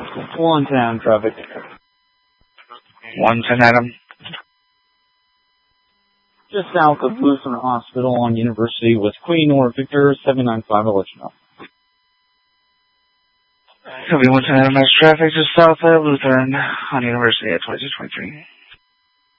110 traffic. 110 Adam. Just south of Lutheran Hospital on University with Queen Nora Victor 795. I'll let you know. It'll be 110 Adam, mass traffic just south of Lutheran on University at 2223.